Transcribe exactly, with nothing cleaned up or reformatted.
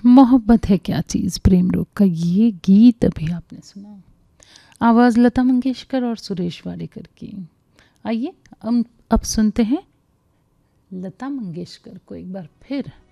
मोहब्बत है क्या चीज़ प्रेम रोग का ये गीत अभी आपने सुना। आवाज़ लता मंगेशकर और सुरेश वाडेकर की। आइए हम अब सुनते हैं लता मंगेशकर को एक बार फिर।